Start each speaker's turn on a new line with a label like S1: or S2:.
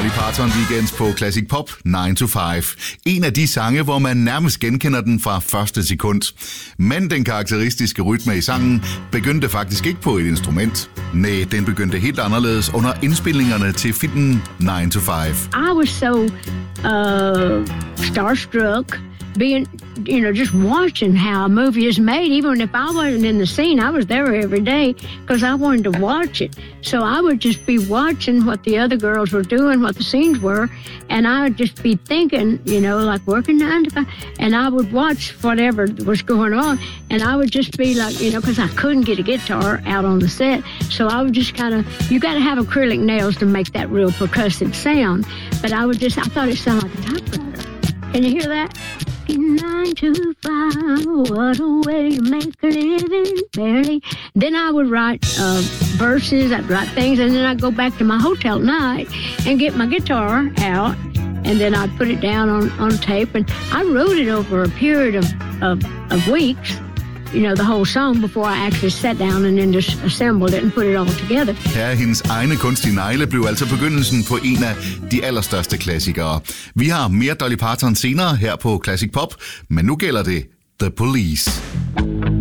S1: Dolly Parton Weekends på Classic Pop 9 to 5. En af de sange, hvor man nærmest genkender den fra første sekund. Men den karakteristiske rytme i sangen begyndte faktisk ikke på et instrument. Nej, den begyndte helt anderledes under indspillingerne til filmen 9 to 5.
S2: I was so starstruck. Being, just watching how a movie is made. Even if I wasn't in the scene, I was there every day because I wanted to watch it. So I would just be watching what the other girls were doing, what the scenes were, and I would just be thinking, like working 9 to 5, and I would watch whatever was going on, and I would just be like, because I couldn't get a guitar out on the set, so I would just kind of, you got to have acrylic nails to make that real percussive sound, but I thought it sounded like a typewriter. Can you hear that? 9 to 5, what a way to make a living, barely. Then I would write verses, I'd write things, and then I'd go back to my hotel at night and get my guitar out, and then I'd put it down on tape, and I wrote it over a period of weeks, the whole song, before I actually sat down and then just assembled it and put it all together.
S1: Her hendes egne kunstige negle blev altså begyndelsen på en af de allerstørste klassikere. Vi har mere Dolly Parton senere her på Classic Pop, men nu gælder det The Police.